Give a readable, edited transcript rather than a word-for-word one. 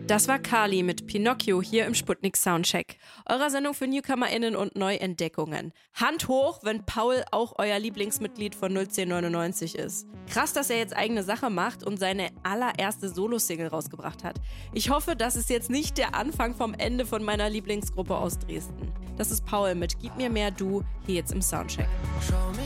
Das war Kali mit Pinocchio hier im Sputnik Soundcheck, eurer Sendung für NewcomerInnen und Neuentdeckungen. Hand hoch, wenn Paul auch euer Lieblingsmitglied von 01099 ist. Krass, dass er jetzt eigene Sache macht und seine allererste Solo-Single rausgebracht hat. Ich hoffe, das ist jetzt nicht der Anfang vom Ende von meiner Lieblingsgruppe aus Dresden. Das ist Paul mit Gib mir mehr du, hier jetzt im Soundcheck. Schau mich